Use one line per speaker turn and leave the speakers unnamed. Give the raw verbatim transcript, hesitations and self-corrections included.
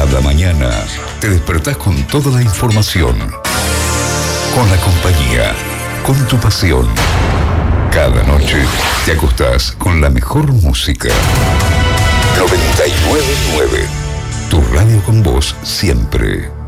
Cada mañana te despertás con toda la información, con la compañía, con tu pasión. Cada noche te acostás con la mejor música. noventa y nueve punto nueve, tu radio con vos siempre.